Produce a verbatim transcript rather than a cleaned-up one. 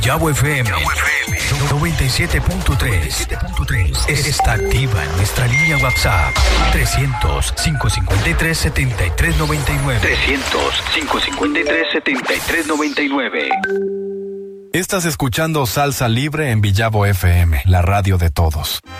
Yabo F M noventa y siete punto tres está activa en nuestra línea WhatsApp trescientos, quinientos cincuenta y tres, setenta y tres noventa y nueve. trescientos, quinientos cincuenta y tres, setenta y tres noventa y nueve. Estás escuchando Salsa Libre en Villavo F M, la radio de todos.